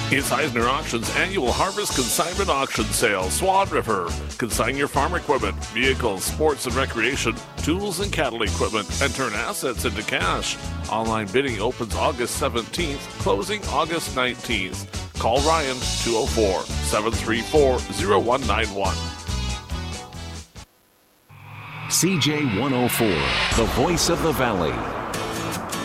It's Eisner Auction's annual Harvest Consignment Auction Sale, Swan River. Consign your farm equipment, vehicles, sports and recreation, tools and cattle equipment, and turn assets into cash. Online bidding opens August 17th, closing August 19th. Call Ryan, 204-734-0191. CJ 104, the voice of the Valley.